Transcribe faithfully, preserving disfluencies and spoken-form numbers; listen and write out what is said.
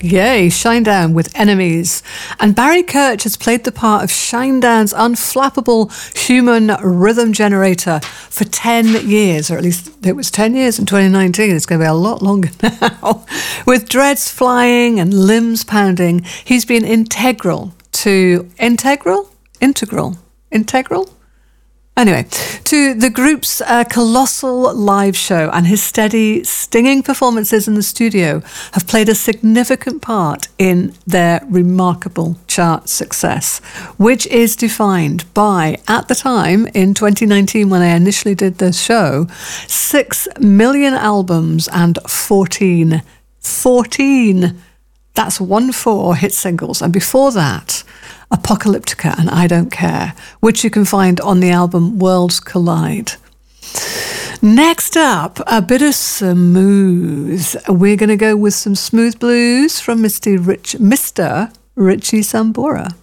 Yay, Shinedown with Enemies. And Barry Kirch has played the part of Shinedown's unflappable human rhythm generator for ten years, or at least it was ten years in twenty nineteen. It's going to be a lot longer now. With dreads flying and limbs pounding, he's been integral to... Integral? Integral? Integral? Anyway, to the group's uh, colossal live show, and his steady, stinging performances in the studio have played a significant part in their remarkable chart success, which is defined by, at the time, in twenty nineteen, when I initially did the show, six million albums and fourteen, fourteen, that's one four hit singles. And before that, Apocalyptica and I Don't Care, which you can find on the album Worlds Collide. Next up, a bit of smooth. We're going to go with some smooth blues from Mister Rich, Mister Richie Sambora.